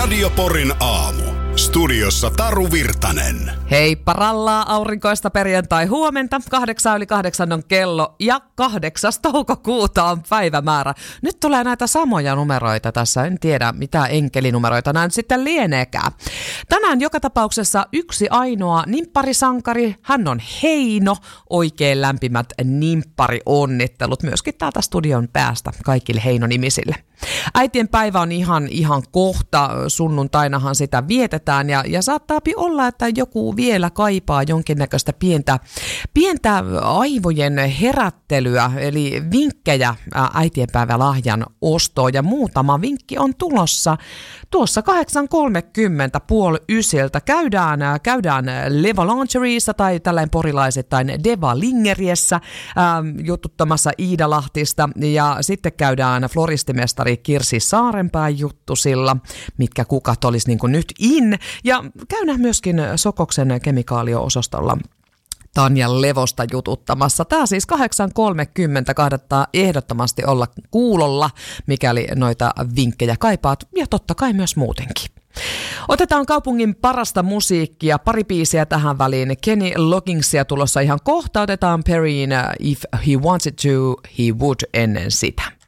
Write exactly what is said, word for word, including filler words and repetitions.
Radio Porin aamu. Studiossa Taru Virtanen. Heippa rallaa, aurinkoista perjantai huomenta. Kahdeksan yli kahdeksan on kello ja kahdeksas toukokuuta on päivämäärä. Nyt tulee näitä samoja numeroita tässä. En tiedä, mitä enkelinumeroita nämä nyt sitten lieneekään. Tänään joka tapauksessa yksi ainoa nimpparisankari. Hän on Heino. Oikein lämpimät nimpparionnittelut myöskin täältä studion päästä kaikille Heino-nimisille. Äitien päivä on ihan, ihan kohta. Sunnuntainahan sitä vietetään ja, ja saattaapi olla, että joku vielä kaipaa jonkinnäköistä pientä, pientä aivojen herättelyä, eli vinkkejä äitienpäivälahjan ostoon. Ja muutama vinkki on tulossa. Tuossa kahdeksan kolmekymmentä puoli ysiltä käydään, käydään Leva Lingeriessa tai tällainen porilaisittain Deva Lingeriessä ähm, jututtamassa Iida Lahtista ja sitten käydään floristimestari Kirsi Saarenpään juttusilla, mitkä kukat olisi niin kuin nyt in. Ja käydään myöskin Sokoksen kemikaalio-osastolla Tanja Levosta jututtamassa. Tämä siis kahdeksan kolmekymmentä kannattaa ehdottomasti olla kuulolla, mikäli noita vinkkejä kaipaat ja totta kai myös muutenkin. Otetaan kaupungin parasta musiikkia, pari biisiä tähän väliin. Kenny Loggingsia tulossa ihan kohta. Otetaan Perryin If He Wanted To, He Would ennen sitä.